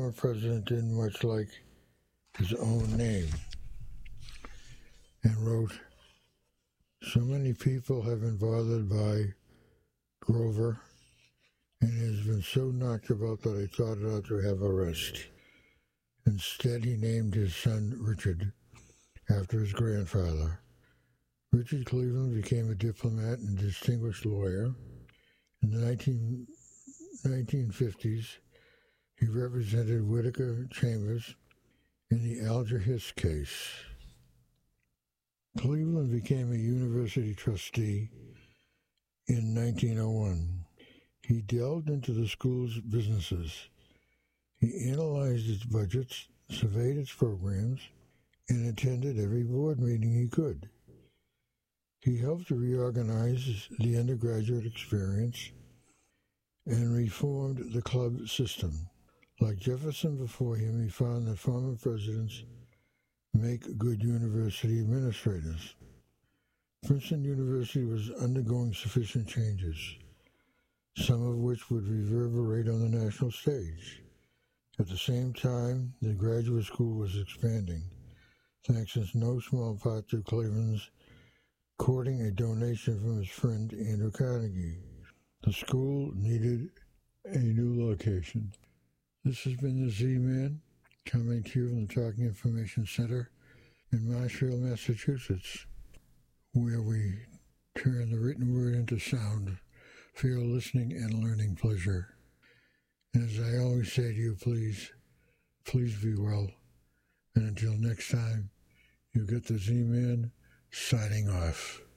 former president didn't much like his own name and wrote, "So many people have been bothered by Grover, and it has been so knocked about that I thought it ought to have a rest." Instead, he named his son Richard, after his grandfather. Richard Cleveland became a diplomat and distinguished lawyer. In the 1950s, he represented Whittaker Chambers in the Alger Hiss case. Cleveland became a university trustee in 1901. He delved into the school's businesses. He analyzed its budgets, surveyed its programs, and attended every board meeting he could. He helped to reorganize the undergraduate experience and reformed the club system. Like Jefferson before him, he found that former presidents make good university administrators. Princeton University was undergoing sufficient changes, some of which would reverberate on the national stage. At the same time, the graduate school was expanding, thanks in no small part to Cleveland's courting a donation from his friend Andrew Carnegie. The school needed a new location. This has been the Z-Man, coming to you from the Talking Information Center in Marshfield, Massachusetts, where we turn the written word into sound for your listening and learning pleasure. And as I always say to you, please be well. And until next time, you get the Z-Man signing off.